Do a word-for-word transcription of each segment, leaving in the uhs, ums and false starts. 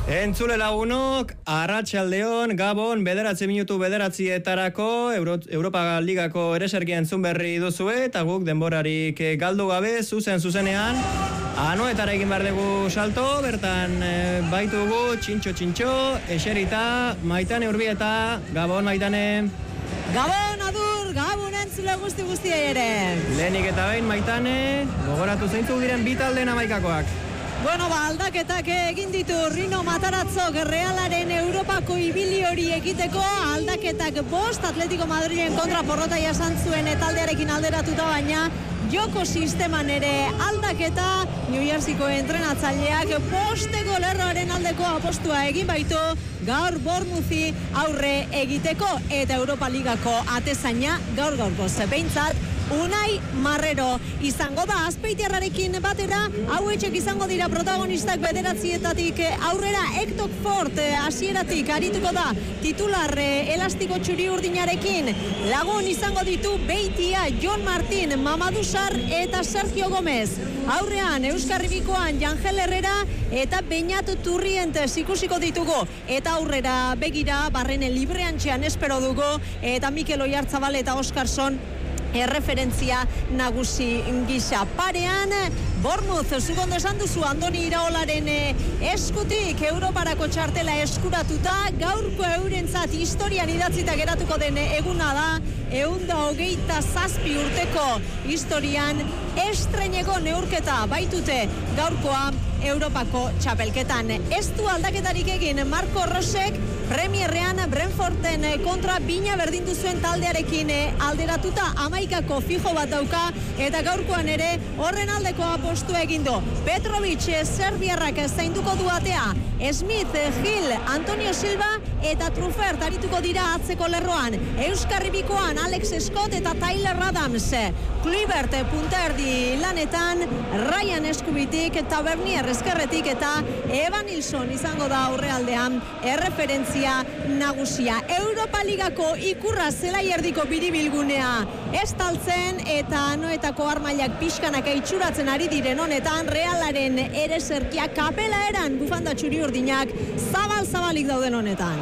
Entzule lagunok, arratsaldeon, Gabon, bederatzi minutu bederatzietarako Euro, Europa Ligako ereserkia entzun berri duzue, eta guk denborarik galdu gabe, zuzen zuzenean, anoetara egin behar dugu salto, bertan e, baitugu, txintxo txintxo, eserita, Maitane Urbieta, Gabon Maitane. Gabon, adur, Gabon entzule guzti guztia ere. Lehenik eta behin Maitane, gogoratu zeintzuk diren bitalden amaikakoak. Bueno, ba, aldaketak egin ditu Rino Matarazzok Realaren Europako ibili hori egiteko, aldaketak bost, Atletico Madrilen kontra porrota jasan zuen taldearekin alderatuta, baina joko sisteman ere aldaketa, New Jerseyko entrenatzaileak posteko lerroaren aldeko apostua egin baitu gaur Bournemouthy aurre egiteko, eta Europa Ligako atezaina gaur gaurkoz behintzat Unai Marrero izango da. Azpeitiarrarekin batera hauetxek izango dira protagonistak bederatzietatik aurrera. Hector Ford hasieratik arituko da titular elastiko txuri urdinarekin. Lagun izango ditu Beitia, Jon Martin, Mamadou Sarr eta Sergio Gomez. Aurrean Euskarribikoan Jangel Herrera eta Beñat Turrientes ikusiko ditugu, eta aurrera begira Barrene libreantxean espero dugu, eta Mikel Oyarzabal eta Oskarson erreferentzia nagusi gisa. Parean Bournemouth, zugondo esan duzu, Andoni Iraolaren eskutik Europarako txartela eskuratuta, gaurko eurentzat historian idatzita geratuko den eguna da, ehunda hogeita zazpi urteko historian estreineko neurketa baitute gaurkoa Europako txapelketan. Ez du aldaketarik egin Marco Rosek Premierrean Brentforden kontra bina berdindu zuen taldearekin alderatuta, amaikako fijo bat dauka, eta gaurkoan ere horren aldeko apostu egin du. Petrovic serbiarrak zainduko du atea, Smith, Gil, Antonio Silva eta Truffert arituko dira atzeko lerroan. Euskarribikoan Alex Scott eta Tyler Adams. Kluivert punterdi lanetan, Ryan Eskubitik, Tavernier eskerretik eta Evan Nilsson izango da aurrealdean erreferentzia nagusia. Europa Ligako ikurra zelaierdiko biribilgunea estaltzen, eta noetako armailak pixkanak itxuratzen ari diren honetan, Realaren ereserkia kapela eran bufanda txuri urdinak zabal-zabalik dauden honetan.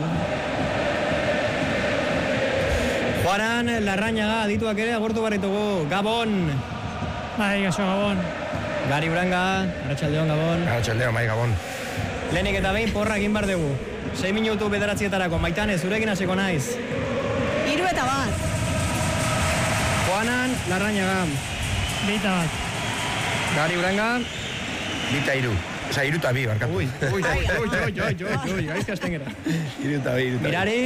Juanan Larrañaga adituak ere agurtu barritugu. Gabon. Bai, gaso Gabon. Gari Uranga, arratsaldeon Gabon. Arratsaldeon, bai Gabon. Lehenik eta behin porra egin bar dugu. sei minutu bederatzietarako. Maitane, zurekin hasiko naiz. Hiru eta bat. Juanan Larrañaga. Bita bat. Gari Uranga. Bita hiru. Osa, hiru eta bi, barkatu. Ui, ui, ui, ui, ui, ui, ui, gaizka azten gara. Hiru eta bi, hiru eta bi. Mirari.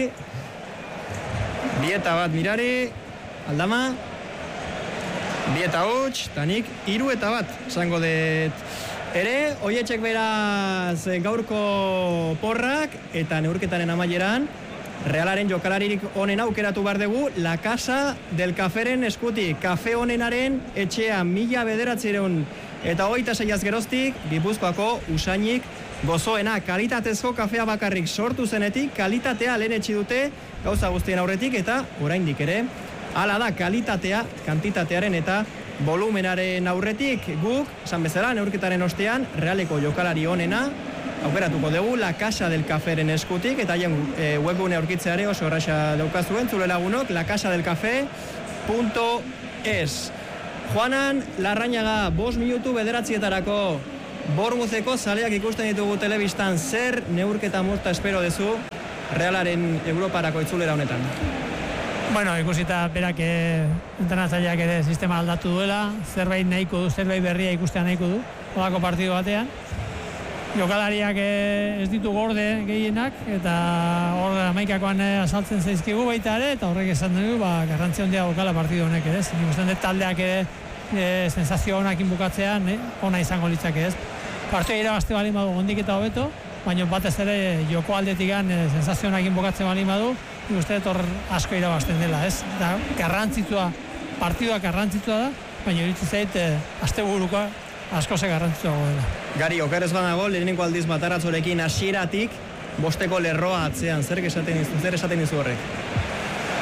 Bi eta bat Mirari. Aldama. Bi eta huts, tanik hiru eta bat, zango dut. Ere, oietxek beraz gaurko porrak, eta neurketaren amaieran, Realaren jokalaririk honen aukeratu bar dugu, La Casa del Caferen eskutik, kafe honenaren etxea mila bederatzireun eta hogeita seiaz geroztik, Gipuzkoako usainik gozoena, kalitatezko kafea bakarrik sortu zenetik, kalitatea lehenetsi dute gauza guztien aurretik, eta oraindik ere, hala da, kalitatea, kantitatearen eta volumenaren aurretik. Guk, esan bezala, neurketaren ostean, Realeko jokalari honena aukeratuko dugu La Casa del Caferen eskutik, eta haien e, webgune aurkitzeare oso erraxa daukazuen, zure lagunok, la casa del café punto es. Juanan Larrañaga, bost minutu bederatzietarako Bournemoutheko zaleak ikusten ditugu telebistan, zer neurketa mozta espero dezu Realaren Europarako itzulera honetan? Bueno, ikusita berak entrenatzaileak ere sistema aldatu duela, zerbait nahiko du, zerbait berria ikustea nahiko du, holako partidu batean. Jokalariak ez ditu gorde gehienak, eta hor amaikakoan asaltzen zaizkigu baita ere, eta horrek esan dugu, ba, garrantzia handia bokala partidu honek ere. Nik uste dut taldeak ere e, sensazio honakin bukatzean, e, ona izango litzak ez. Partioa irabazte balin badu gondik eta hobeto, baina batez ere joko aldetikan e, sensazio honakin bukatzen balin badu, nik uste dut hor asko irabazten dela, ez. Da, garrantzitsua, partidua garrantzitsua da, baina iritsi zait e, asteburukoa asko ze garrantzitsua dela. Gari, okerez banago, lehenengo aldiz Matarazzorekin hasieratik bosteko lerroa atzean, zer esaten dizu, zer esaten dizu horrek?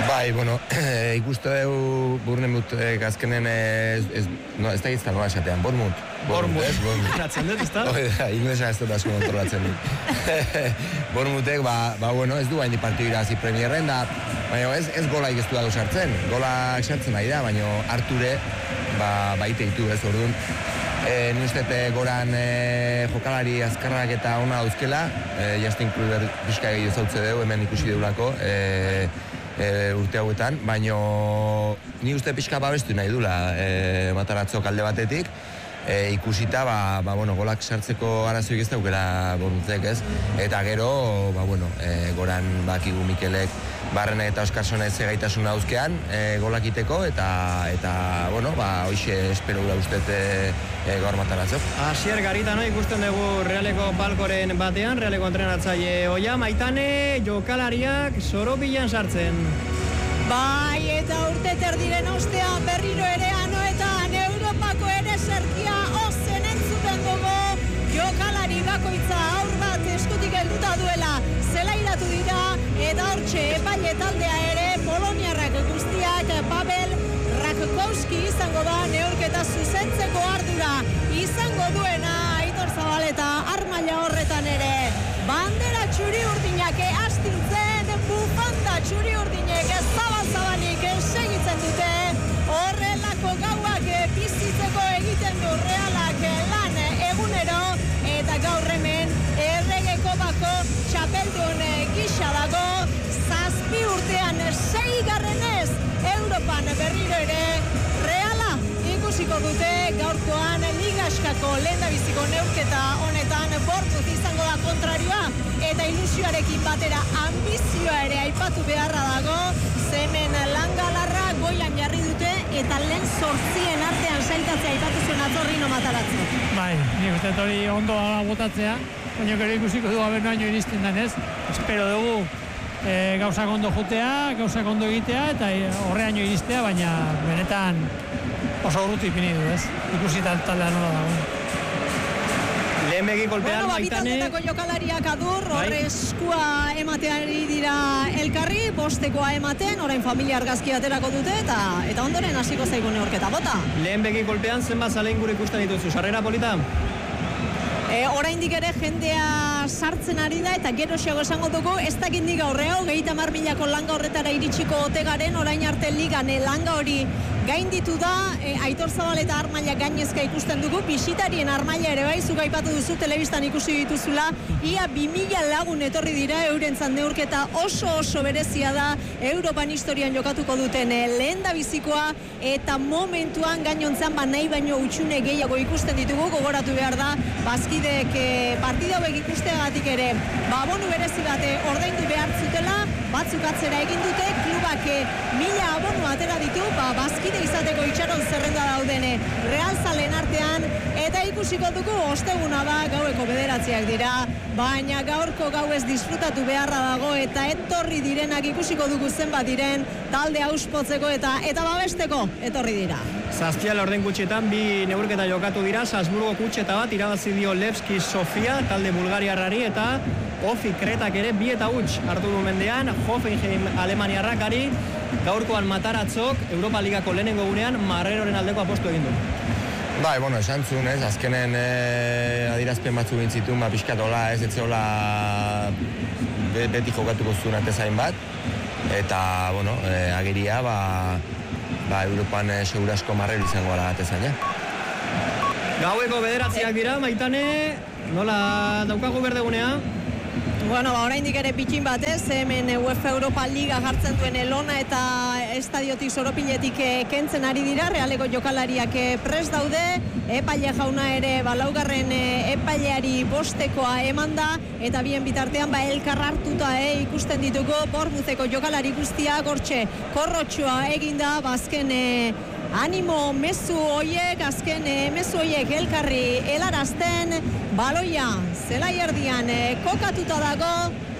Bai, bueno, ikuste dugu Bournemouth azkenen ez, ez, no, ez da gizta noa esatean, Bournemouth. Bournemouth, Bournemouth. dut, ez da? Inglesa ez dut asko kontrolatzen dut. Bournemouthek, ba, ba, bueno, ez du hain partidu irazi Premierren da, baina ez, ez golaik ez du dago sartzen. Golak sartzen nahi da, baina Arture, ba, baite ditu ez, orduan. E, Nuztete goran e, jokalari azkarrak eta ona dauzkela, e, Justin Kluivert pixka gehiago zautze dugu, hemen ikusi deulako, e, e, urte hauetan, baino ni uste pixka babestu nahi dula e, Mataratzok alde batetik, e, ikusita, ba, ba, bueno, golak sartzeko arazoik ez daukera Bournemouthek ez, eta gero, ba, bueno, e, goran bakigu Mikelek Barrene eta Oskarsone ez gaitasuna dauzkean e, golak iteko, eta, eta bueno, ba, hoxe espero gura ustez e, e, gaur Mataratzok. Asier Garitano ikusten dugu Realeko balkoren batean, Realeko entrenatzaile oia, Maitane jokalariak soropilan sartzen. Bai, eta urte terdiren ostean berriro ere anoetan Europako ere zerkia ozen entzuten dugu jokalari bakoitza aur bat eskutik helduta duela zelairatu dira, eta hortxe epaile taldea ere poloniarrak guztiak Pavel Rakowski izango da neurketa zuzentzeko ardura izango duena Aitor Zabaleta armaila horretan ere. Bandera txuri urdinak astintzen, bufanda txuri urdinek zabal-zabalik segitzen dute, horrelako gauak bizitzeko egiten du Realak lan egunero, eta gaur hemen erregeko bako txapeldun gisa dago, zazpi urtean seigarrenez Europan berriro ere Reala ikusiko dute gaurkoan ligaskako lehendabiziko neurketa honetan Bournemouth izango da kontrarioa, eta ilusioarekin batera ambizioa ere aipatu beharra dago, zemen langalarra goian jarri dute, eta lehen zortzien artean sailkatzea aipatu zuen atzorrino Mataratzo. Bai, nik uste hori ondo botatzea, baina gero ikusiko du haber noaino iristen denez, espero dugu e, gauzak ondo jutea, gauzak ondo egitea, eta horreaino iristea, baina benetan oso urruti ipini du, ez? Ikusita taldea nola dago. Lehenbegi kolpean, bueno, Maitane... Bueno, jokalariak adur, horre eskua emateari dira elkarri, bostekoa ematen, orain familia argazki aterako dute, eta eta ondoren hasiko zaigu neurketa bota. Lehenbegi kolpean, zenbat zalein gure ikusten dituzu, sarrera polita? E, oraindik ere jendea sartzen ari da, eta gero xago esango dugu, ez dakit nik aurreo, gehieta mar milako langa horretara iritsiko ote garen, orain arte ligan langa hori gainditu da, e, Aitor Zabaleta armaila gainezka ikusten dugu, bisitarien armaila ere bai, zuk aipatu duzu, telebistan ikusi dituzula, ia bi mila lagun etorri dira eurentzat neurketa oso oso berezia da, Europan historian jokatuko duten lehen da bizikoa, eta momentuan gainontzean ba nahi baino utxune gehiago ikusten ditugu, gogoratu behar da, bazkidek e, partida hauek ikusteagatik ere, ba abonu berezi bate ordaindu behar zutela, batzuk atzera egin dute, klubak e, mila abonu atera ditu, ba bazkide izateko itxaron zerrenda daudene realzalen artean, eta ikusiko dugu osteguna da, gaueko bederatziak dira, baina gaurko gauez disfrutatu beharra dago, eta etorri direnak ikusiko dugu zenbat diren talde auspotzeko eta eta babesteko etorri dira. Zazpial orden kutxetan bi neurketa jokatu dira, Salzburgo kutxeta bat irabazi dio Levski Sofia, talde bulgariarrari, eta Ofi Kretak ere bi eta huts hartu du mendean, Hoffenheim alemaniarrakari, gaurkoan Mataratzok, Europa Ligako lehenengo gunean, Marreroren aldeko apostu egin du. Bai, bueno, esan zuen, ez, azkenen e, adirazpen batzu bintzitun, ba, pixkatola, ez, etzeola be, beti jokatuko zuen atezain bat, eta, bueno, e, agiria, ba, ba, Europan e, segurasko Marrero izango gara atezaina. Gaueko bederatziak dira, Maitane, nola daukagu berdegunea? Bueno, ba, oraindik ere pitxin batez, hemen UEFA Europa Liga jartzen duen Elona eta estadiotik soropiletik kentzen ari dira, Realeko jokalariak prest daude, epaile jauna ere balaugarren epaileari bostekoa eman da, eta bien bitartean ba elkar hartuta eh, ikusten ditugu Bournemoutheko jokalari guztiak hortxe korrotxoa eginda, bazken eh, animo mezu hoiek, azken e, mezu hoiek elkarri helarazten, baloia zelai erdian e, kokatuta dago,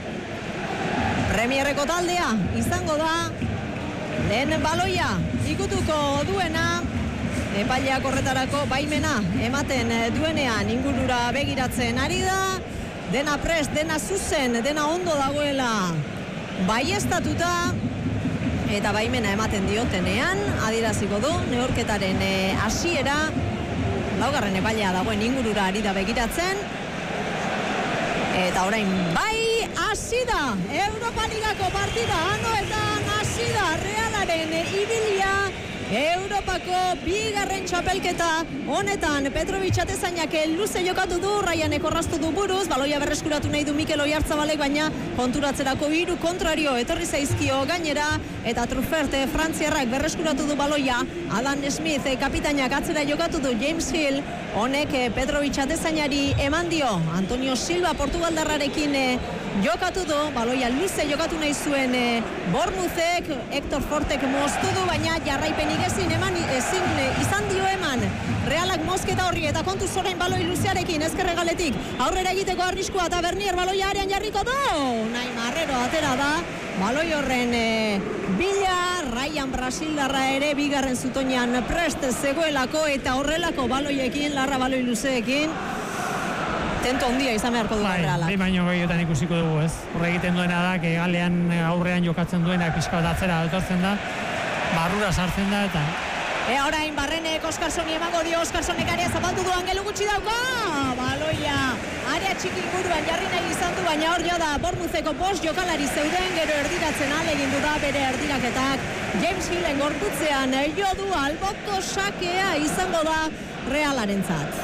Premierreko taldea izango da, lehen baloia ikutuko duena, epaileak horretarako baimena ematen duenean ingurura begiratzen ari da, dena prest, dena zuzen, dena ondo dagoela baieztatuta, eta baimena ematen diotenean, adiraziko du, neurketaren hasiera, laugarren epailea dagoen ingurura ari da begiratzen, eta orain bai, hasi da, Europa Ligako partida, anoetan hasi da, Realaren ibilia, Europako bigarren txapelketa honetan Petrovic atezainak luze jokatu du, Ryanek orraztu du buruz, baloia berreskuratu nahi du Mikel Oyartzabalek, baina konturatzerako hiru kontrario etorri zaizkio gainera, eta Truffert frantziarrak berreskuratu du baloia, Adam Smith kapitainak atzera jokatu du, James Hill honek Petrovic atezainari eman dio, Antonio Silva Portugaldarrarekin jokatu du, baloia luze jokatu nahi zuen Bournemouthek, Hector Fortek moztu du, baina jarraipenik ezin eman, ezin izan dio eman Realak mozketa horri eta kontuz orain baloi luzearekin ezkerregaletik aurrera egiteko arriskua eta Bernier baloia arean jarriko du, nahi marrero atera da baloi horren e, bila, Ryan Brasildarra ere bigarren zutoian prest zegoelako eta horrelako baloiekin, larra baloi luzeekin tento handia izan beharko du Realak. Bai, baino gehiotan ikusiko dugu, ez? Horre egiten duena da, galean aurrean jokatzen duena pixka bat atzera etortzen da, barrura sartzen da eta... Ea orain Barrenek Oscarsoni emango dio, Oscarsonek area zapaldu du, Angelu gutxi dauka, baloia, area txiki inguruan jarri nahi izan du, baina hor jo da Bournemoutheko bost jokalari zeuden, gero erdiratzen alegin du da bere erdiraketak, James Hillen gorputzean jo du, alboko sakea izango da Realarentzat.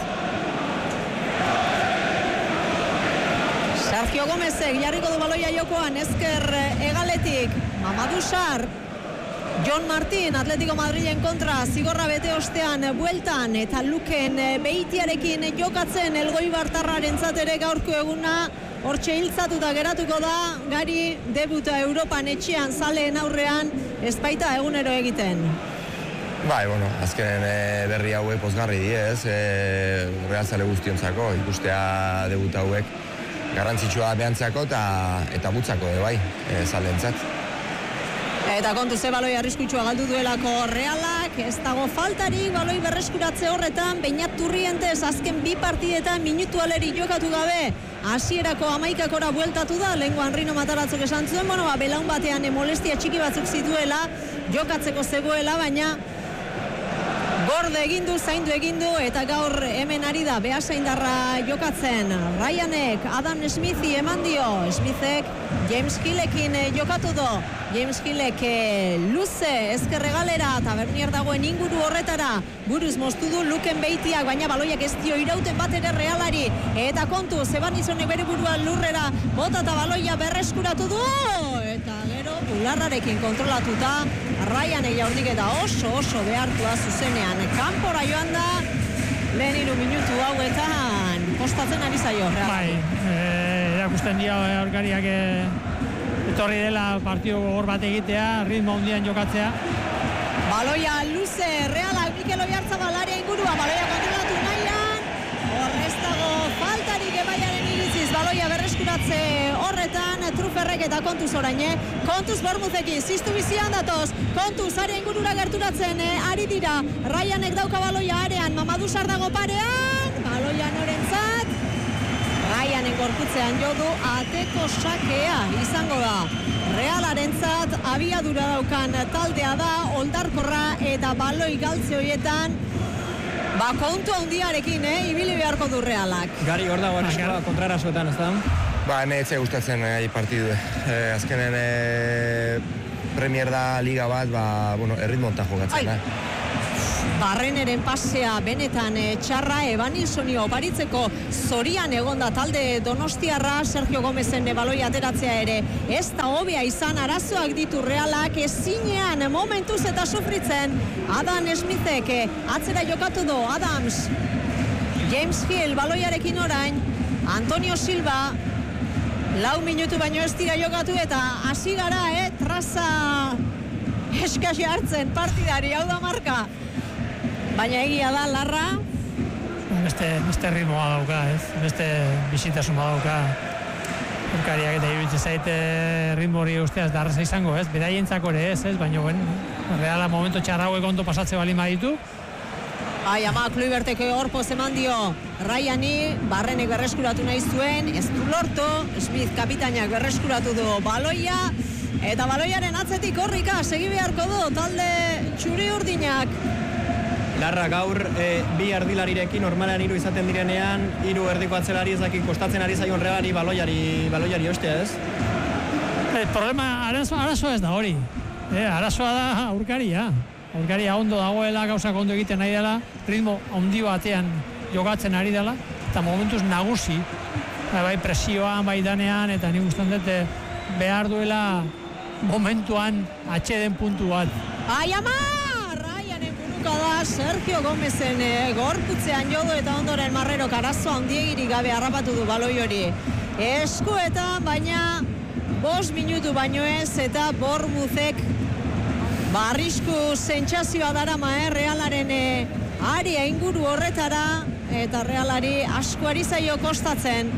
Sergio Gomezek jarriko du baloia jokoan, ezker egaletik, Mamadou Sarr, John Martin, Atletico Madrilen kontra, zigorra bete ostean bueltan, eta Luken Beitiarekin jokatzen Elgoibartarraren zatere gaurko eguna, hortxe hiltzatuta geratuko da, gari debuta Europan etxean zaleen aurrean, ez baita egunero egiten. Bai, bueno, azkenen e, berri hauek pozgarri di, ez, e, Real zale guztiontzako, ikustea debuta hauek garrantzitsua behantzako eta, eta butzako, e, bai, e, zalentzat. Eta kontu ze baloi arriskutsua galdu duelako Realak, ez dago faltarik baloi berreskuratze horretan, Beñat Turrientes azken bi partidetan minutu aleri jokatu gabe, hasierako hamaikakora bueltatu da, lehengoan Rino Mataratzok esan zuen, bueno, ba, belaun batean molestia txiki batzuk zituela, jokatzeko zegoela, baina gorde egindu, zaindu egindu, eta gaur hemen ari da, Beasaindarra jokatzen, Ryanek, Adam Smithi eman dio, Smithek James Hillekin jokatu do, James Hillek luze ezkerregalera, eta Bernier dagoen inguru horretara, buruz moztu du Luken Beitiak, baina baloiak ez dio irauten bat ere Realari, eta kontu, Zebanizonek bere buruan lurrera, bota eta baloia berreskuratu du, eta gero, bularrarekin kontrolatuta, Ryanek jaurdik eta oso oso behartua zuzenean, kanpora joan da, lehen hiru minutu hauetan, kostatzen ari zaio, Realari. Bai, erakusten dio aurkariak etorri dela partio gogor bat egitea, ritmo handian jokatzea. Baloia luze, Realak Mikel Oyarzabal area ingurua, baloia kontrolatu nahian, horrez dago faltarik ebaiaren iritziz, baloia berreskuratze horretan, Trufferrek eta kontuz oraine, kontuz Bournemouthekin, ziztu bizian datoz, kontuz area ingurura gerturatzen ari dira, Ryanek dauka baloia arean, Mamadou Sarr dago parean, baloia norentzat, Ryanen gorputzean jodu, ateko sakea izango da. Realarentzat abiadura daukan taldea da, oldarkorra eta baloi galtze horietan, ba kontu handiarekin, eh, ibili beharko du Realak. Gari hor dago arriskoa kontrarasoetan, ez da? Ba, ne etzai gustatzen eh, partidu. Eh, azkenen eh, Premier da liga bat, ba, bueno, erritmontan jokatzen da. Barreneren pasea benetan e, txarra, Eban Nilssoni oparitzeko zorian egonda talde Donostiarra, Sergio Gomezen baloia ateratzea ere ez da hobea izan, arazoak ditu Realak, ezinean momentuz eta sufritzen, Adam Smithek atzera jokatu du, Adams, James Hill baloiarekin orain, Antonio Silva, lau minutu baino ez dira jokatu eta hasi gara, eh, traza eskasi hartzen partidari, hau da marka. Baina egia da, larra. Beste, beste ritmoa dauka, ez? Beste bizitasun badauka. Urkariak eta iruditzen zaite ritmo hori usteaz darreza izango, ez? Beraientzako ere ez, ez? Baina, ben, Reala momentu txarrauek ondo pasatze balin baditu. Ai, ama, Kluibertek horpoz eman dio Ryani, Barrenek berreskuratu nahi zuen, ez du lortu, Smith kapitainak berreskuratu du baloia, Eta baloiaren atzetik korrika segi beharko du talde txuri urdinak. Larra gaur e, bi erdilarirekin normalean hiru izaten direnean, hiru erdiko atzelari ezakik kostatzen ari zaion Realari baloiari, baloiari ostea, ez? El problema, arazo, arazoa ez da hori. Eh, arazoa da aurkaria. Aurkaria ondo dagoela, gauzak ondo egiten nahi dela, ritmo handi batean jogatzen ari dela, eta momentuz nagusi, bai presioan, bai danean, eta nik uste dut behar duela momentuan atxeden puntu bat. Ai ama! Raianen buruka da Sergio Gomezen e, gorputzean jodo eta ondoren Marrero arazo handiegirik gabe harrapatu du baloi hori. Eskuetan, baina bost minutu baino ez eta Bournemouthek barrisku sentsazioa darama eh, Realaren e, aria inguru horretara eta Realari asko ari zaio kostatzen.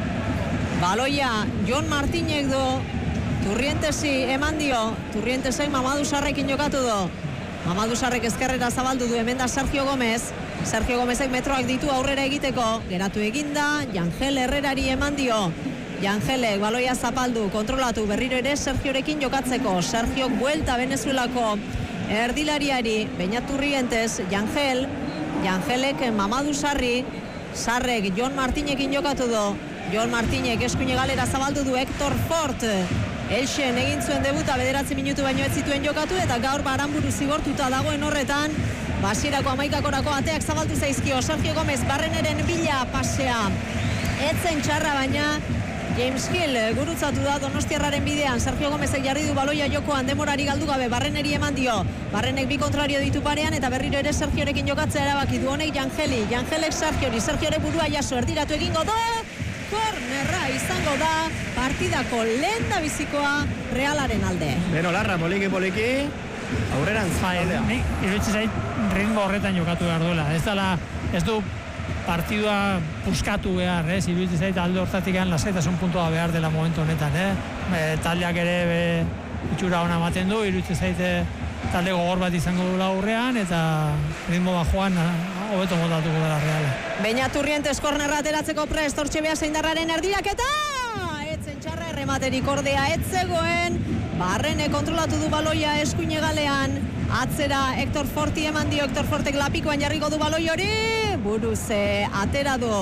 Baloia Jon Martinek do Turrientesi eman dio, Turrientesek Mamadu Sarrekin jokatu do. Mamadu Sarrek ezkerrera zabaldu du, hemen da Sergio Gomez. Sergio Gomezek metroak ditu aurrera egiteko, geratu eginda, Jangel Herrerari eman dio. Jangelek baloia zapaldu, kontrolatu berriro ere Sergiorekin jokatzeko. Sergiok buelta Venezuelako erdilariari, Beñat Turrientes, Jangel, Jangelek Mamadu Sarri, Sarrek Jon Martinekin jokatu do. Jon Martinek eskuine galera zabaldu du Hector Fort. Elxen egin zuen debuta bederatzi minutu baino ez zituen jokatu eta gaur Baranburu zigortuta dagoen horretan basirako amaikakorako ateak zabaldu zaizkio Sergio Gomez Barreneren bila pasea etzen txarra baina James Hill gurutzatu da Donostiarraren bidean. Sergio Gomezek jarri du baloia jokoan demorari galdu gabe Barreneri eman dio. Barrenek bi kontrario ditu parean eta berriro ere Sergiorekin jokatzea erabaki du honek Jangeli. Jangelek Sergiori, Sergiore burua jaso erdiratu egingo da. Kornerra izango da partidako lehen da bizikoa Realaren alde. Beno, Larra, poliki poliki aurreran zaldea. Nik iruditzen zait ritmo horretan jokatu behar duela. Ez dela, ez du partidua puskatu behar, ez? Iruditzen zait alde hortatik egan lasaitasun puntua behar dela momentu honetan, eh? E, taldeak ere be, itxura ona ematen du, iruditzen zait talde gogor bat izango dula aurrean eta ritmo bajoan hobeto moldatuko dela Reala. Beñat Turrientes kornerra ateratzeko prest, hortxe beha zeindarraren erdiraketa! Etzen txarra errematerik ordea etzegoen, Barrene kontrolatu du baloia eskuine galean, atzera Hector Forti eman dio, Hector Fortek lapikoan jarriko du baloi hori, buruz atera du.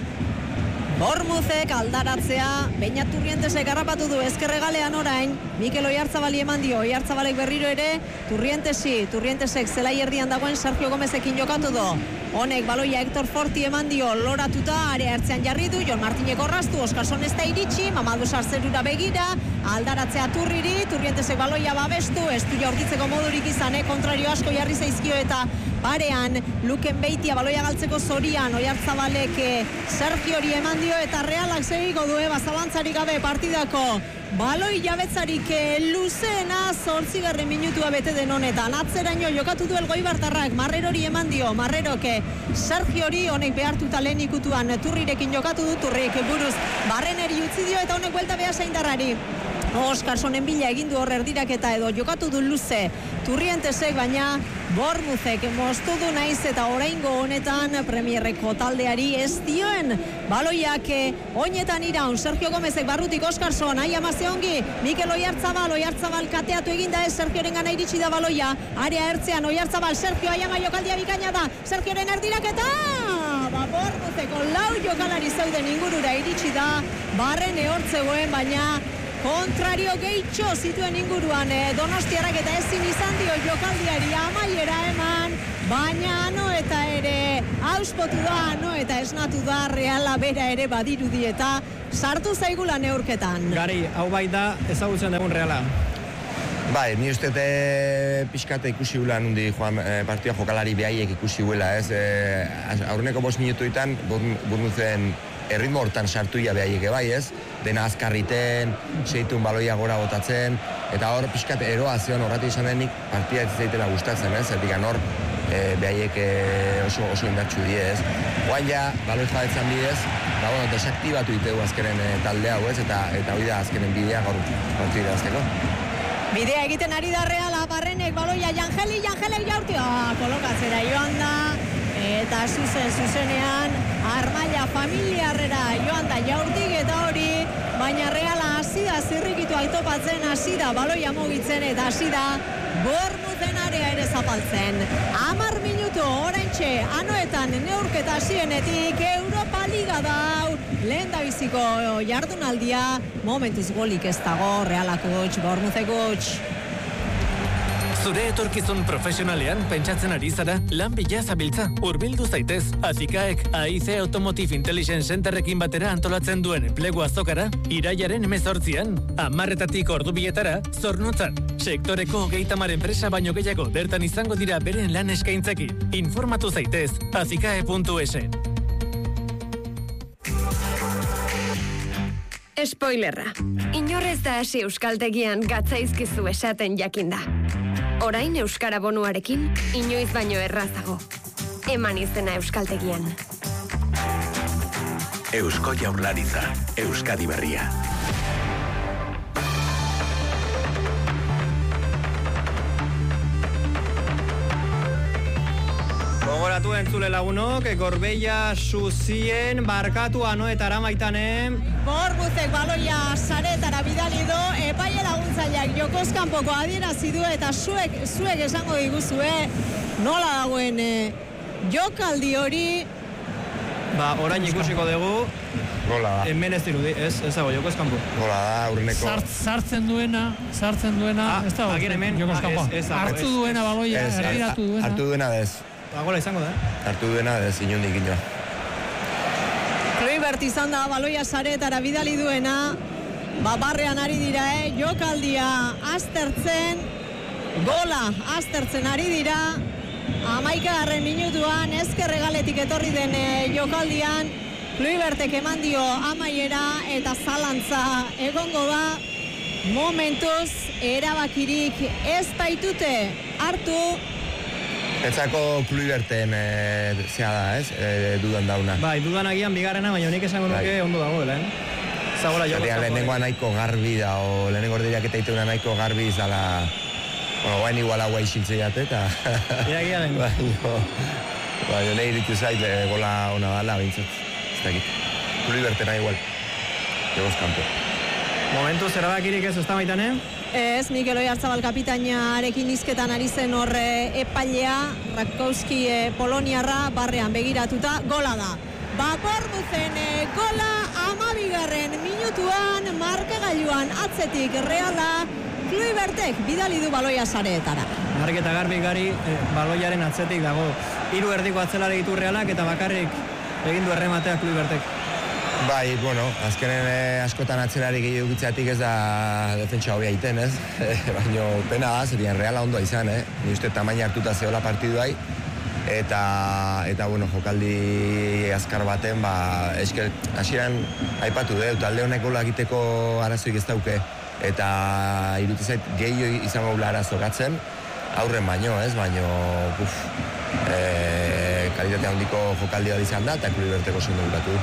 Bournemouthek aldaratzea, Beñat Turrientesek harrapatu du ezkerre galean orain, Mikel Oiartzabali eman dio, Oiartzabalek berriro ere, Turrientesi, Turrientesek zelai erdian dagoen Sergio Gomezekin jokatu du. Honek baloia Hector Forti eman dio, loratuta, area ertzean jarri du, Jon Martinek orraztu, Oskarson ez da iritsi, Mamadu Sarzerura begira, aldaratzea Turriri, Turrientesek baloia babestu, ez du jaurtitzeko modurik izan, eh? Kontrario asko jarri zaizkio eta parean, Luken Beitia baloia galtzeko zorian, Oiartzabalek Sergiori eman dio eta Realak segiko du, bazalantzarik gabe partidako baloi jabetzarik luzeena zortzigarren minutua bete den honetan. Atzeraino jokatu du Elgoibartarrak, Marrerori eman dio, Marrerok Sergiori honek behartuta lehen ikutuan Turrirekin jokatu du, Turrik buruz Barreneri utzi dio eta honek buelta beha Zaindarrari. Oskarsonen bila egin du horre erdiraketa edo jokatu du luze Turrientesek, baina Bournemouthek moztu du naiz eta oraingo honetan Premierreko taldeari ez dioen baloiak oinetan iraun. Sergio Gomezek barrutik Oskarson, ahi amazte ongi, Mikel Oiartzabal, Oiartzabal kateatu eginda ez, Sergioren gana iritsi da baloia, area ertzean, Oiartzabal, Sergio, ahi ama jokaldia bikaina da, Sergioren erdiraketa! Ba, Bournemoutheko lau jokalari zeuden ingurura iritsi da, Barrene hortzegoen, baina kontrario gehitxo zituen inguruan eh, Donostiarrak eta ezin izan dio jokaldiari amaiera eman, baina ano eta ere auspotu da, ano eta esnatu da Reala bera ere badirudi eta sartu zaigula neurketan. Gari, hau bai da ezagutzen dugun Reala. Bai, ni uste te pixkate ikusi gula nundi joan e, partida jokalari behaiek ikusi guela, ez? E, aurreneko bost minutuetan Bournemouthen erritmo hortan sartuia behaiek bai, ez? Dena azkarriten, seitun baloia gora botatzen, eta hor pixkat eroa zion horrati izan denik partida ez zaitela gustatzen, ez? Zertik hor e, behaiek e, oso, oso indartxu die, ez? Guain ja, baloi jabetzen bidez, ba, bueno, desaktibatu ditegu azkenen e, talde hau, ez? Eta, eta hori da azkenen bidea gaur partida azteko. Bidea egiten ari da Reala, Barrenek baloia Jangeli, Jangelek jaurti, ah, kolokatzera joan da, eta zuzen, zuzenean, Armaia familiarrera joan da jaurtik eta hori, baina Reala hasi da zirrikituak topatzen, hasi da baloia mugitzen eta hasi da Bournemouthen area ere zapaltzen. Hamar minutu oraintxe anoetan neurketa hasienetik Europa Liga da lehen da biziko jardunaldia, momentuz golik ez dago, Realak huts, Bournemouthek huts. Zure etorkizun profesionalean pentsatzen ari zara, lan bila zabiltza, hurbildu zaitez. Azikaek A I C Automotive Intelligence Centerrekin batera antolatzen duen enplegu azokara, irailaren hemezortzian, hamarretatik ordubietara, Zornotzan. Sektoreko hogeita hamar enpresa baino gehiago bertan izango dira beren lan eskaintzekin. Informatu zaitez, azikae puntu es. Spoilerra. Inorrez da hasi euskaltegian gatzaizkizu esaten jakinda. Orain euskara bonuarekin, inoiz baino errazago. Eman izena euskaltegian. Eusko Jaurlaritza, Euskadi Berria. Gogoratu entzule lagunok, Gorbeia Zuzien barkatu anoetara maitanen. Bournemouthek baloia saretara bidali do, epaile laguntzaileak jokozkanpoko adierazi du eta zuek, zuek esango diguzue nola dagoen e, jokaldi hori. Ba, orain ikusiko dugu. Gola da. Hemen ez dirudi, ez, ez dago jokozkanpo. Gola da, aurreneko. Zart, sartzen duena, sartzen duena, Ah, ez dago. agian hemen, jokozkanpoa. ah, ez, ez dago, Hartu ez, duena ez. baloia, Ez, erdiratu duena. Hartu duena dez. Ba, gola izango da. Hartu duena dez, inundik inoa. Kluivert izan da baloia saretara bidali duena, ba barrean ari dira, eh? Jokaldia aztertzen, gola aztertzen ari dira, hamaikagarren minutuan ezkerregaletik etorri den eh, jokaldian, Kluivertek eman dio amaiera eta zalantza egongo da, momentuz erabakirik ez baitute hartu. Etzako Kluiverten e, zea da, ez? E, dudan dauna. Bai, dudan agian bigarrena, baina nik esango nuke Bai. ondo dagoela, eh? Zagola Zatean jokozkanpo. lehenengoa nahiko garbi da, o lehenengo ordeak eta ituna nahiko garbi izala... Bueno, guain igual hau aixiltze jate, eta... Iragia den. Baina, baina nahi ditu zait, e, gola ona dala, bintzat. Ez dakit. Kluivertena igual. Jogoz kanpo. Momentu zerabakirik ez ez da maitanen. Ez, Mikel Oyarzabal kapitainarekin izketan ari zen horre epailea, Rakowski e, Poloniarra barrean begiratuta, gola da. Ba, Bournemouthen e, gola amabigarren minutuan, markagailuan atzetik Reala, Kluivertek bidali du baloia sareetara. Marketa garbi gari eh, baloiaren atzetik dago. Hiru erdiko atzelare ditu Realak eta bakarrik egin du errematea Kluivertek. Bai, bueno, azkenen eh, askotan atzelari gehiago gitzatik ez da defentsa hobia egiten, ez? Baina pena da, zerien Reala ondoa izan, eh? Ni uste tamaina hartuta zehola partiduai, eta, eta bueno, jokaldi azkar baten, ba, esker, hasieran aipatu deu, talde honek gola egiteko arazoik ez dauke, eta irutu zait gehiago izango gula arazo gatzen, aurren baino, ez? Baino, uf, e, kalitate handiko jokaldi bat izan da, eta Kluiverteko zondo gulatu.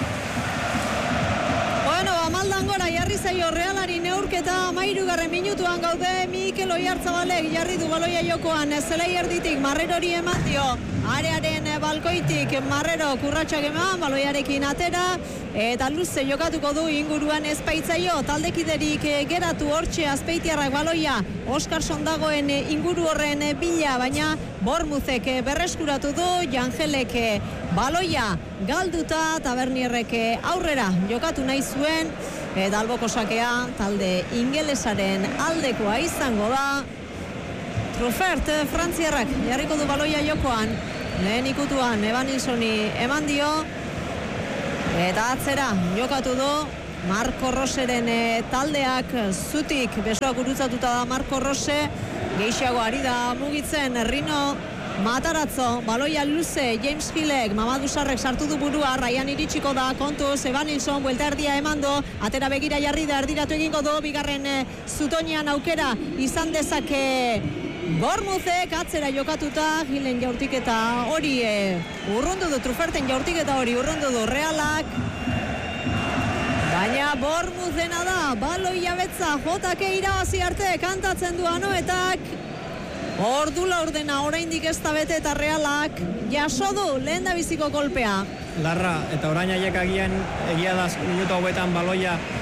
Maldan gora jarri zaio Realari neurketa amairugarren minutuan gaude, Mikel Oyarzabalek jarri du baloia jokoan, zelai erditik Marrerori eman dio, arearen balkoitik Marrero kurratxak eman, baloiarekin atera, eta luze jokatuko du inguruan ezpaitzaio, taldekiderik geratu hortxe Azpeitiarrak baloia, Oskarson dagoen inguru horren bila, baina Bournemouthek berreskuratu du, Jangelek baloia galduta, Tabernierrek aurrera jokatu nahi zuen, eta alboko sakea talde ingelesaren aldekoa izango da. Truffert, frantziarrak jarriko du baloia jokoan, lehen ikutuan Evan Nilssoni eman dio, eta atzera jokatu du Marco Roseren e, taldeak zutik besoak gurutzatuta da Marco Rose, gehiago ari da mugitzen Rino Matarazzo, baloia luze, James Hillek, Mamadou Sarrek sartu du burua, Ryan iritsiko da, kontuz, Evan Nilsson, buelta erdia emando, atera begira jarri da, erdiratu egingo du, bigarren e, zutoinean aukera izan dezake Bournemouthek, atzera jokatuta, Hillen jaurtiketa hori e, urrundu du, Trufferten jaurtiketa hori urrundu du, Realak, baina Bournemouthena da, baloia betza, jotake irabazi arte, kantatzen du anoetak, ordu laurdena oraindik ez da bete eta Realak jaso du lehen da biziko kolpea. Larra, eta orain haiek agian egia da minutu hauetan baloia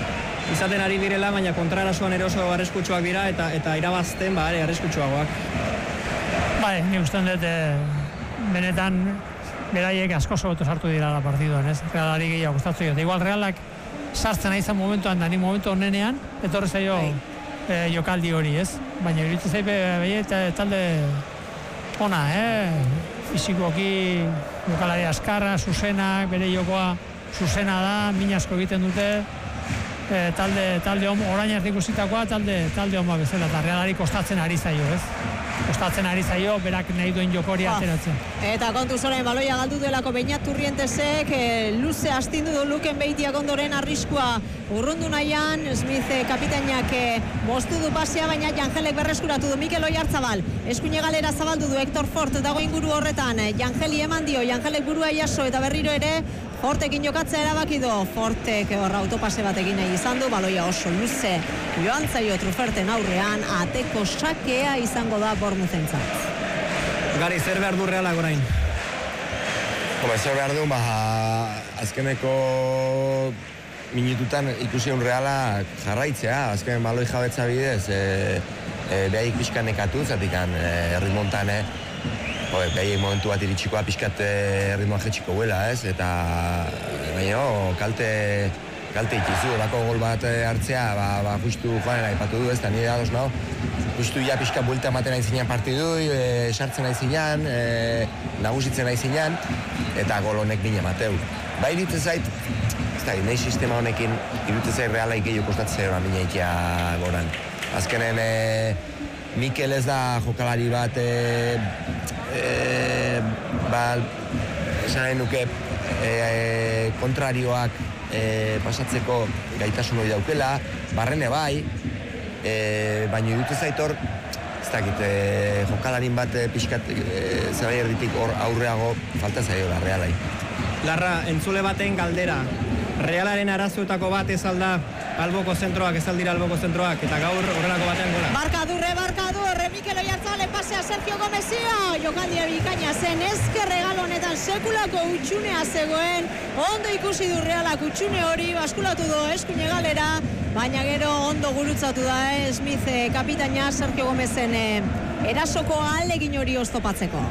izaten ari direla, baina kontrarasoan eroso arriskutsuak dira eta eta irabazten ba ere arriskutsuagoak. Bai, ni usten dut benetan beraiek asko sobeto sartu dira la partiduan, ez? Realari gehiago gustatzen dut. Igual Realak sartzen izan momentuan da ni momentu honenean etorri zaio e, jokaldi hori, ez? Baina iruditzen zait behi talde ona, eh? Fisikoki jokalari askarra, zuzenak, bere jokoa zuzena da, min asko egiten dute. E, talde talde on orain arte ikusitakoa talde talde on bezala eta Realari kostatzen ari zaio, ez? Kostatzen ari zaio berak nahi duen jokori ateratzen. Eta kontuz orain baloia galdu duelako Beñat Turrientesek, e, luze astindu du Luken Beitiak ondoren arriskua urrundu nahian, Smith e, kapitainak e, moztu du pasia, baina Jangelek berreskuratu du Mikel Oiartzabal. Eskuine galera zabaldu du Hector Fort dago inguru horretan, Jangeli eman dio, Jangelek burua jaso eta berriro ere Fortekin jokatzea erabaki du. Fortek horra autopase bat egin nahi izan du, baloia oso luze joan zaio Truferten aurrean, ateko sakea izango da Bournemouthentzat. Gari, zer behar du Realak orain? Home, zer behar du, ba, azkeneko minututan ikusi un Realak jarraitzea, azken baloi jabetza bidez, e, e, behaik pixkan nekatu, zatikan e, errimontan, e, behaik momentu bat iritsikoa pixkat erritmoa jetxiko huela, ez? Eta, baina, kalte, kalte ikizu, bako gol bat hartzea, ba, ba, justu joanen aipatu du, ez? Eta nire ados nao, justu ja pixkat buelta ematen nahi zinean partidu, e, sartzen nahi zinean, e, nagusitzen nahi zinean, eta gol honek bine mateu. Ba, iritzen zait, ez da, nahi sistema honekin, iritzen zait Realai gehiago kostatzen zera bine ikia goran. Azkenen, e, Mikel ez da jokalari bat, e, e, ba, esan nahi nuke e, e, kontrarioak e, pasatzeko gaitasun hori daukela, Barrene bai, e, baina irutu zaitor, ez dakit, e, jokalarin bat e, pixkat e, zerai erditik hor aurreago falta zaiola Realai. Larra, entzule baten galdera, Realaren arazoetako bat ez alda alboko zentroak, ez aldira alboko zentroak, eta gaur horrelako batean gola. Barkadurre, barkadurre, Mikel Oiartzabal pasea Sergio Gomezia, jokaldia bikaina zen, ezker regal honetan sekulako utxunea zegoen, ondo ikusi du Realak utxune hori, baskulatu du eskuine galera, baina gero ondo gurutzatu da, eh, Smith eh, kapitaina Sergio Gomezen eh, erasoko ahalegin hori oztopatzeko.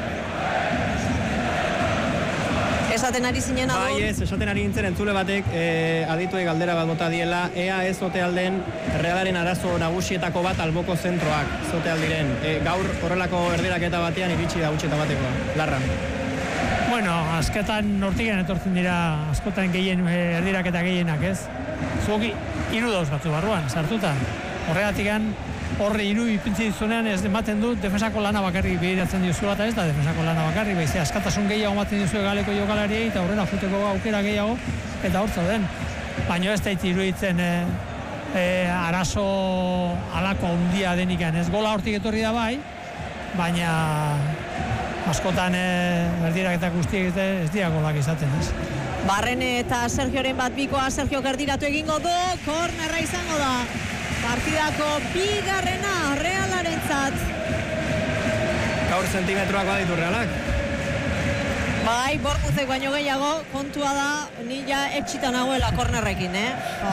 Esaten ari zinen adon? Bai ez, esaten ari nintzen entzule batek e, adituei galdera bat bota diela, ea ez zote alden Realaren arazo nagusietako bat alboko zentroak, zote aldiren. E, gaur horrelako erdiraketa batean iritsi da utxeta bateko, Larra. Bueno, azketan nortigen etortzen dira askotan gehien erdiraketa gehienak, ez? Zuok hiru dauz batzu barruan, sartuta. Horregatikan horre hiru ipintzi dizunean ez ematen du defensako lana bakarrik bideratzen diozuela eta ez da defensako lana bakarrik, baize askatasun gehiago ematen dizue galeko jokalariei eta aurrera juteko aukera gehiago eta hortza den. Baina ez da iruditzen e, e, arazo alako handia denikan, ez gola hortik etorri da bai, baina askotan e, erdiraketak guztiek ez dira golak izaten, ez. Barrene eta Sergioren bat bikoa, Sergio gerdiratu egingo du, kornerra izango da. Partidako bigarrena Realarentzat. Gaur sentimetroak baditu Realak. Bai, Bournemouthek baino gehiago, kontua da, nila etxita nagoela kornerrekin, eh?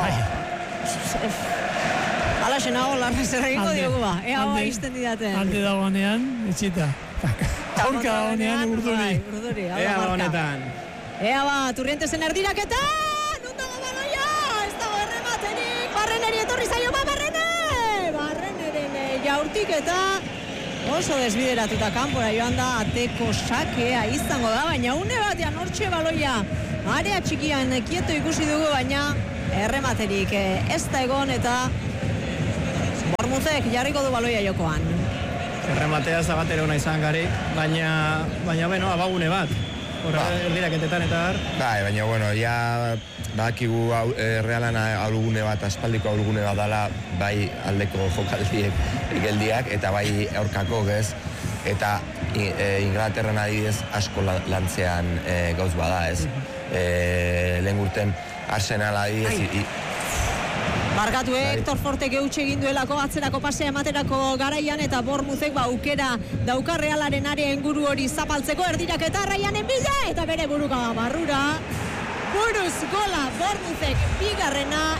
Oh. Alaxe nago, Larra zer egingo diogu ba, ea hoa izten didaten. Alde dagoenean, etxita. Aurka dagoenean, urduri. Urduri, ea ba honetan. Ea ba, Turrientesen erdiraketa! Nundago baloia! Ez dago errematerik! Barreneri etorri zaio ba, Barrene! Barreneren jaurtik eta oso desbideratuta kanpora joan da, ateko sakea izango da, baina une batean hortxe baloia area txikian kieto ikusi dugu, baina errematerik ez da egon eta Bournemouthek jarriko du baloia jokoan. Errematea zabatero ona izan Gari, baina, baina, bueno, abagune bat. Horra, ba. Erdiraketetan eta har. Bai, baina, bueno, ja badakigu e, Realan aurgune bat, aspaldiko aurgune bat dala, bai aldeko jokaldiek geldiak, eta bai aurkako gez, eta e, Inglaterran adibidez asko lantzean e, gauz bada, ez. E, lehen urten Arsenal adibidez, i, Barkatu, eh? Hector Fortek eutxe egin duelako atzerako pasea ematerako garaian eta Bournemouthek ba aukera dauka Realaren area inguru hori zapaltzeko erdiraketa Ryanen bila eta bere buruka barrura. Buruz gola Bournemouthek bigarrena Hector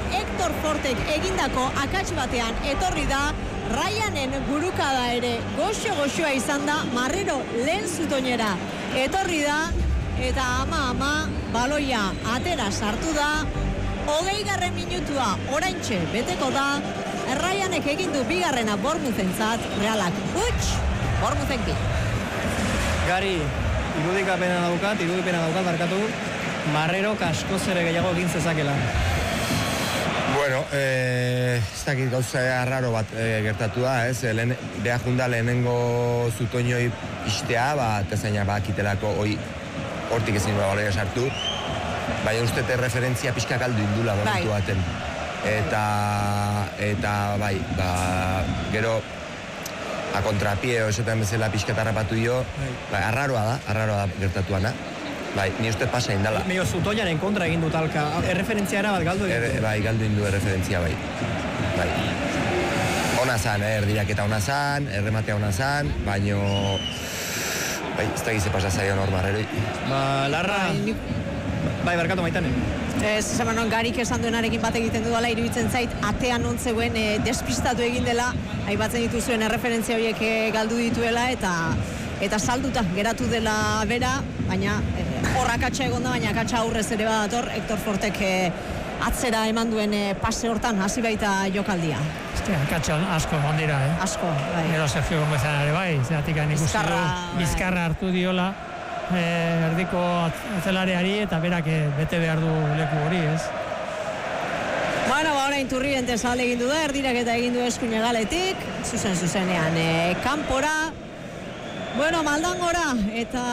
Hector Fortek egindako akats batean etorri da, Ryanen burukada ere goxo-goxoa izan da, Marrero lehen zutoinera etorri da, eta ama ama baloia atera sartu da, hogei garren minutua oraintxe beteko da, Ryanek egindu bigarrena Bournemouthentzat, Realak huts, Bournemouthek bi. Gari, irudikapena daukat, irudipena daukat, barkatu, Marrero askoz ere gehiago egin zezakela. Bueno, eh, ez dakit gauza arraro bat eh, gertatu da, ez? Lehen, beha junda lehenengo zutoinoi istea, ba, tezaina bakitelako hoi hortik ezin da baloia sartu, baina uste te referentzia pixka galdu indula momentu baten. Eta, eta bai, ba, gero, a kontrapie, esotan bezala pixka tarrapatu dio, bai, arraroa da, arraroa da gertatuana. Bai, ni uste pasa indala. Meio zutoiaren kontra egin dut alka, erreferentziara bat galdu egin er, bai, galdu indu erreferentzia, bai. Bai. Ona zan, eh, erdiraketa ona zan, errematea ona zan, baino... Bai, ez da gize pasa zaion hor Marreroi. Ba, Larra... Bai, barkatu Maitane. Ez, esan non Garik esan duenarekin bat egiten dudala, iruditzen zait, atean ontzeuen e, despistatu egin dela, aipatzen dituzuen erreferentzia horiek e, galdu dituela, eta eta salduta geratu dela bera, baina horra e, akatsa egon da, baina akatsa aurrez ere badator, Hector Fortek e, atzera eman duen e, pase hortan, hasi baita jokaldia. Ostia, akatsa asko egon dira, eh? Asko, bai. Gero Sergio Gomezan ere bai, zeratik ikusi du, bizkarra hartu diola, e, erdiko atzelareari, eta berak e, bete behar du leku hori, ez? Bueno, ba, orain Turriente sale egin du da, erdirak eta egin du eskuine galetik, zuzen zuzenean, e, kanpora, bueno, Maldangora, eta...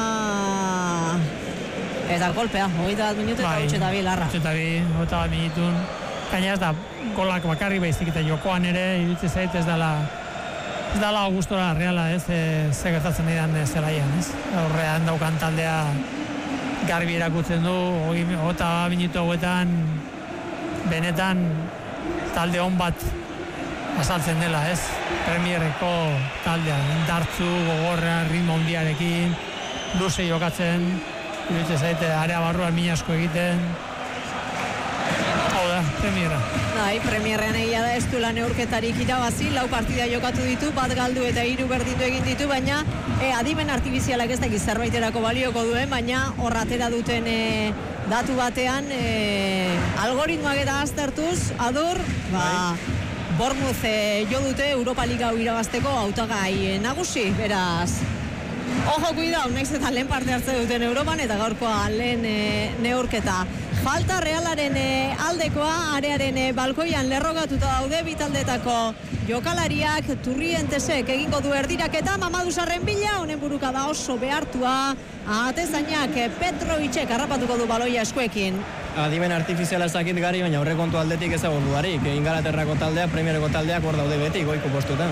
Eta golpea, hogeita bat minutu eta bai, utxe eta bi, Larra. Utxe eta bi, hogeita bat minutun. Gaina ez da, golak bakarri baizik eta jokoan ere, iruditzen zait ez dela... Ez dela Augustora Reala, ez, e, ze gertatzen didan zelaian, ez. Horrean daukan taldea garbi erakutzen du, hogeita bat minutu hauetan, benetan talde on bat azaltzen dela, ez? Premierreko taldea, indartzu, gogorra, ritmo handiarekin, luze jokatzen, iruditzen zaite, area barruan min asko egiten. Hau da, Premierra. Bai, Premierrean egia da ez du lan neurketarik irabazi, lau partida jokatu ditu, bat galdu eta hiru berdindu egin ditu, baina e, adimen artifizialak ez dakiz zerbaiterako balioko duen, baina horratera duten e, datu batean, e, algoritmoak eta aztertuz, adur, ba... Bournemouth e, jo dute Europa Liga hau irabazteko hautagai nagusi, beraz. Ojo, kuidau, naiz eta lehen parte hartze duten Europan eta gaurkoa lehen e, neurketa. Falta Realaren e, aldekoa, arearen e, balkoian lerrogatuta daude bitaldetako jokalariak, Turrientesek egingo du erdiraketa, Mamadou Sarren bila, honen buruka da oso behartua, atezainak e, Petrovicek harrapatuko du baloia eskuekin. Adimen artifiziala ezakit Gari, baina horrekontu aldetik ezagun dudarik. Ingalaterrako taldeak, Premierreko taldeak hor daude beti, goiko postutan.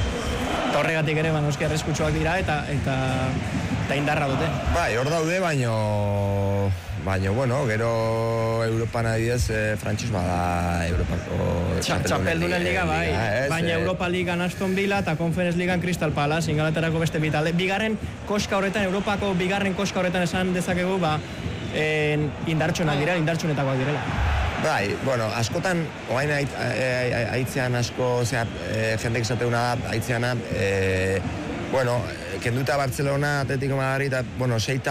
Eta horregatik ere, banoski arriskutsuak dira eta eta, eta indarra dute. Bai, hor daude, baino... Baina, bueno, gero Europan adidez, eh, frantxez bada Europako... Txapeldunen liga, bai. Ez, baina eh, Europa Ligan Aston Villa eta Conference Ligan Crystal Palace, Ingalaterrako beste bitalde. Bigarren koska horretan, Europako bigarren koska horretan esan dezakegu, ba, en, indartsunak dira, indartsunetakoak direla. Bai, bueno, askotan, oain aitzean asko, zera, e, jendek esateuna da, aitzeana, e, bueno, kenduta Barcelona, Atletico Madrid, eta, bueno, sei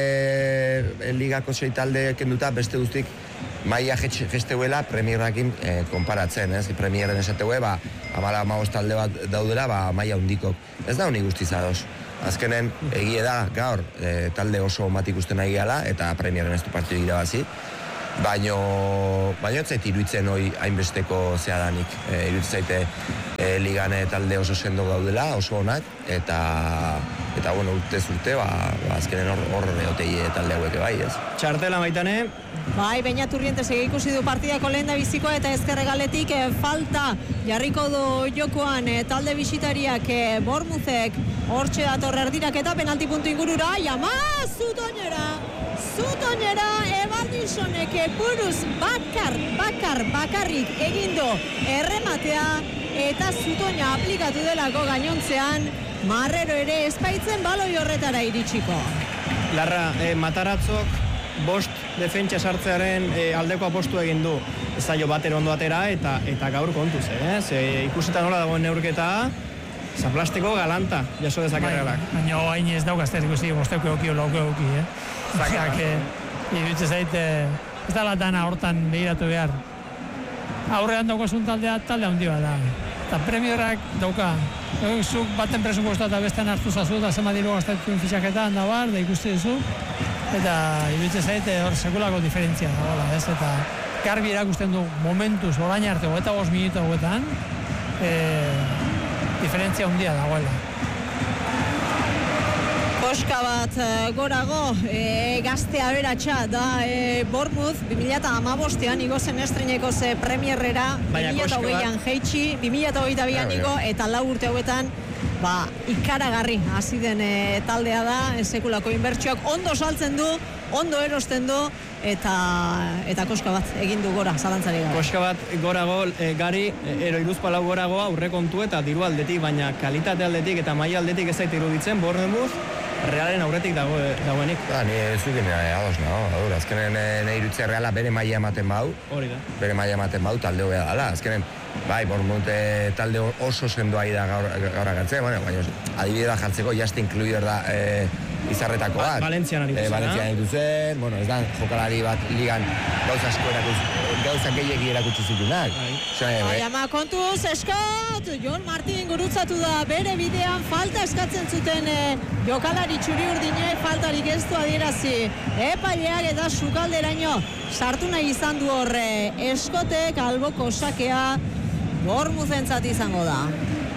talde, ligako sei talde kenduta, beste guztik, maia gesteuela Premierrakin e, konparatzen, ez? Premierren esateue, ba, amala amagoz talde bat daudela, ba, maia hundikok. Ez da honi guztiz ados. Azkenen, egie da, gaur, e, talde oso bat ikusten nahi gala, eta Premierren ez du partidu irabazi. Baino, baino ez zait iruditzen hoi hainbesteko zeadanik. E, iruditzen zaite e, ligane talde oso sendo gaudela, oso onak, eta, eta bueno, urtez urte, ba, ba azkenen hor, hor eotei talde haueke bai, ez? Txartela Maitane. Bai, Beñat Turrientesek ikusi du partidako lehen da bizikoa eta ezkerregaletik e, falta jarriko du jokoan e, talde bisitariak e, Bournemouthek hortxe dator erdirak eta penalti puntu ingurura, jama, zutoinera! Zutoinera, Evaldisonek buruz bakar, bakar, bakarrik egindo errematea eta zutoina aplikatu delako gainontzean, Marrero ere espaitzen baloi horretara iritsiko. Larra, eh, Mataratzok bost defentsa sartzearen e, aldeko apostu egin du. Ez zaio bater ondo atera eta eta gaur kontuz, eh? Ze ikusita nola dagoen neurketa, zaplasteko galanta jaso dezake Realak. Baina hain ez daukaz ez ikusi, bosteko eukio, lauko euki, eh? Zak, iruditzen zait, ez da latana hortan behiratu behar. Aurrean daukazun taldea, talde handi bat da. Eta premiorak dauka. Zuk baten presupuestoa eta bestean hartu zazu, eta zema diru gastatuen fitxaketan da bar, da ikusti duzu. Eta iruditzen zait, hor sekulako diferentzia dagoela, ez? Eta garbi erakusten du momentuz, orain arte, hogeita bost minutu hauetan, e, diferentzia handia dagoela. Koska bat gorago, e, gazte aberatsa da e, Bournemouth, bi mila hamabostean igo zen estreneko ze premierrera, bi mila hogeian jeitsi, bi mila hogeita bian igo, eta lau urte hauetan, ba, ikaragarri hasi den e, taldea da, e, sekulako inbertsioak ondo saltzen du, ondo erosten du, eta eta koska bat egin du gora, zalantzari gara. Koska bat gorago, e, gari, ero iruzpalau gorago aurrekontu eta diru aldetik, baina kalitate aldetik eta maila aldetik ez zait iruditzen, Bournemouth, Realaren aurretik dago, dagoenik. Da, ni zukin ados nago, adur, azkenen nahi irutzea Reala bere maila ematen bau. Hori da. Bere maila ematen bau, talde hobea dala, azkenen, bai, Bournemouth talde oso sendoa da gaur, gaur agertzen, bueno, baina adibide da jartzeko, just includer da e, izarretako bat. Ba, Valentzian aritu zen, e, Valentzian aritu zen, bueno, ez da, jokalari bat ligan gauza asko erakutsi, gauza gehiegi erakutsi zitunak. Bai, ama kontuz, eskat, Jon Martin gurutzatu da bere bidean falta eskatzen zuten e, jokalari txuri urdinek faltarik ez du adierazi. Epaileak eta sukalderaino sartu nahi izan du horre eskotek alboko sakea Bournemouthentzat izango da.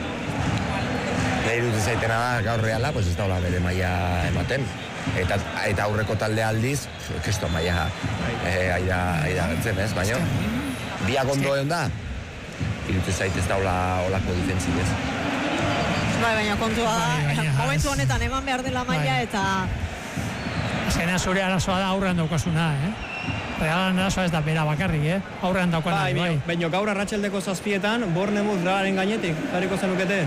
Nahi dut zaitena da gaur Reala, pues ez daula bere maila ematen. Eta, eta aurreko talde aldiz, kesto maila eh, aida, aida gertzen ez, baina biak ondo egon da, irutu zait ez daula olako difentzik ez. Bai, baina kontua da, momentu honetan eman behar dela maila eta... Azkena zure arazoa da aurrean daukasuna, eh? Realan arazoa ez da bera bakarrik, eh? Aurrean daukana, bai. Bai, baina gaur arratseldeko zazpietan, Bournemouth Realaren gainetik, jarriko zenukete?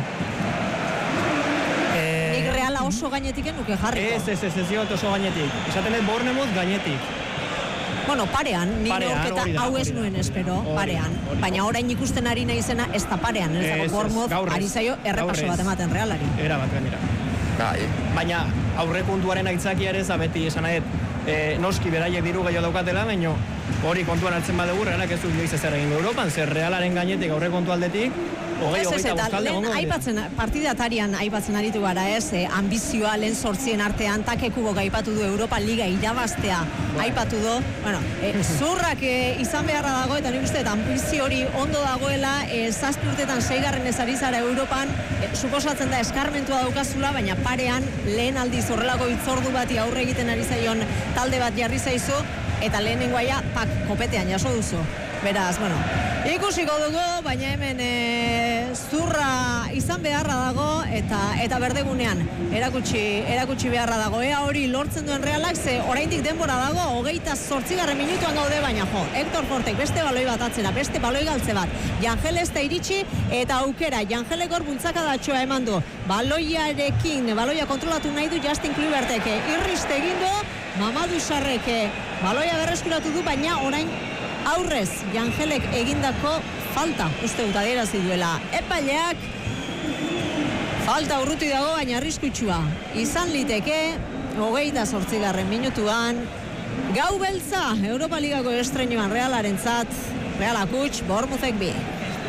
Nik Reala oso gainetik enuke jarriko. Ez, ez, ez, ez ziot oso gainetik. Esaten dut Bournemouth gainetik. Bueno, parean, ni neurketa hau ez nuen espero, parean. Baina orain ikusten ari nahi zena ez da parean, ez dago Bournemouth ari zaio errepaso bat ematen Realari. Era bat gainera. Baina aurrekontuaren aitzakia ere zabeti esan nahi, e, noski beraiek diru gehiago daukatela, baina hori kontuan hartzen badugu, Realak ez du inoiz ezer egin Europan, zer Realaren gainetik aurrekontu aldetik, hogei, hogeita bostalde gongo. Aipatzen, partidatarian aipatzen aritu gara ez, eh, ambizioa lehen sortzien artean, takekubok aipatu du Europa Liga irabaztea, aipatu du, bueno, eh, zurrak eh, izan beharra dago, eta nik uste, ambizio hori ondo dagoela, eh, zazpi urtetan seigarren ez ari zara Europan, eh, suposatzen da eskarmentua daukazula, baina parean lehen aldiz horrelako hitzordu bati aurre egiten ari zaion talde bat jarri zaizu, eta lehenengo aia, pak, kopetean jaso duzu. Beraz, bueno, ikusiko dugu, baina hemen e, zurra izan beharra dago eta eta berdegunean erakutsi erakutsi beharra dago. Ea hori lortzen duen Realak, ze oraindik denbora dago, hogeita zortzigarren minutuan gaude, baina jo, Hector Fortek beste baloi bat atzera, beste baloi galtze bat. Jangel ez da iritsi eta aukera, Jangelek hor bultzakadatxoa eman du. Baloiarekin, baloia kontrolatu nahi du Justin Kluivertek, irriste egin du, Mamadou Sarrek baloia berreskuratu du, baina orain aurrez, Jangelek egindako falta, uste dut adierazi duela. Epaileak falta urruti dago, baina arriskutsua. Izan liteke, hogeita zortzigarren minutuan, gau beltza, Europa Ligako estreinoan Realarentzat, Realak huts, Bournemouthek bi.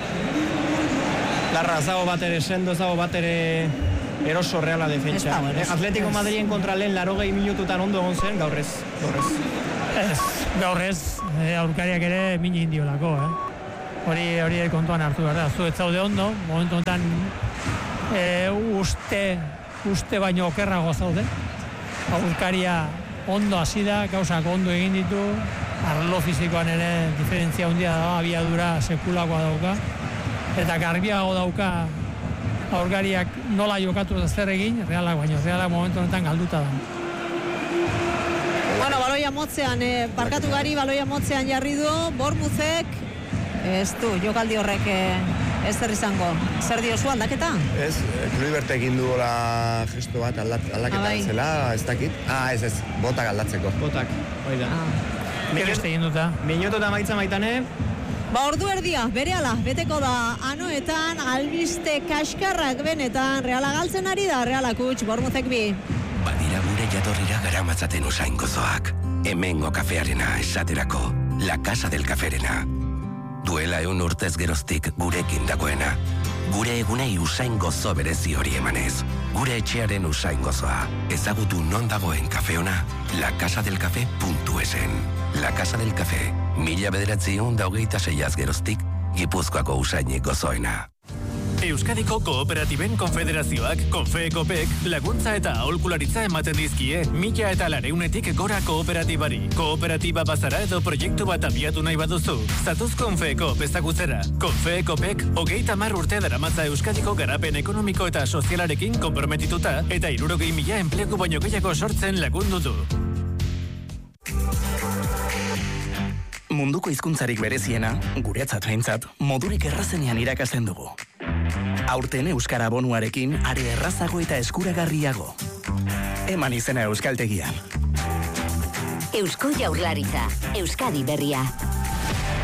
Larra, zago bat ere sendo, zago bat ere eroso Reala defentsa. Eh, Atletico Madriden kontra lehen larogei minututan ondo egon zen, gaur ez. Gaur ez. Ez, gaur ez, e, aurkariak ere mini indiolako, eh? Hori hori kontuan hartu behar da, zu ez zaude ondo, momentu honetan e, uste, uste baino okerrago zaude. Aurkaria ondo hasi da, gauzak ondo egin ditu, arlo fizikoan ere diferentzia handia da, abiadura sekulakoa dauka, eta garbiago dauka aurkariak nola jokatu zer egin, Realak baino, Realak momentu honetan galduta da. Bueno, baloia motzean, eh, barkatu gari, baloia motzean jarri du, Bournemouthek, ez du, jokaldi horrek eh, ez zer izango. Zer diozu aldaketa? Ez, Kluivert egin du gola gesto bat aldat, aldaketa ah, zela, ez dakit. Ah, ez ez, botak aldatzeko. Botak, hori da. Ah. Gereste egin duta. Minutu eta maitza maitane. Ba, ordu erdia, berehala, beteko da anoetan, albiste kaskarrak benetan, Reala galtzen ari da, Reala kutx, Bormuzek bi. Badira gure jatorrira garamatzaten usain gozoak. Hemengo kafearena esaterako, La Casa del Caferena. Duela eun urtez geroztik gurekin dagoena. Gure egunei usain gozo berezi hori emanez. Gure etxearen usain gozoa. Ezagutu non dagoen kafeona, lakasadelcafe puntu esen. La Casa del Cafe, mila bederatziehun da hogeita seiaz geroztik, Gipuzkoako usainik gozoena. Euskadiko Kooperatiben Konfederazioak, Konfeekopek, laguntza eta aholkularitza ematen dizkie, mila eta lareunetik gora kooperatibari. Kooperatiba bazara edo proiektu bat abiatu nahi baduzu. Zatuz Konfeekop ezagutzera. Konfeekopek, hogeita mar urte daramatza Euskadiko garapen ekonomiko eta sozialarekin konprometituta, eta hirurogei mila enplegu baino gehiago sortzen lagundu du. Munduko hizkuntzarik bereziena, guretzat behintzat, modurik errazenean irakasten dugu. Aurten Euskara bonuarekin are errazago eta eskuragarriago. Eman izena Euskaltegian. Eusko Jaurlaritza, Euskadi Berria.